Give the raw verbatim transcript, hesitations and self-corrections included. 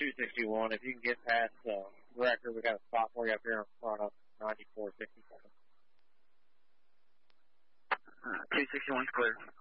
two sixty-one. If you can get past uh, record, we got a spot for you up here in front of ninety-four sixty-seven. Uh, two sixty-one's clear.